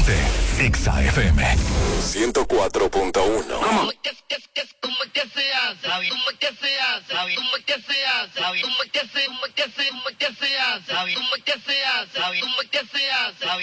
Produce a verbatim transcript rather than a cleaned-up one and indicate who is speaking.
Speaker 1: Ponte Exa F M ciento cuatro punto uno.
Speaker 2: ¿Cómo es que, que, que, cómo es que se hace? ¿Cómo es que se hace? ¿Cómo es que se hace? ¿Cómo es que se, cómo es que se, cómo es que se hace? ¿Cómo es que se hace? ¿Cómo es que se hace?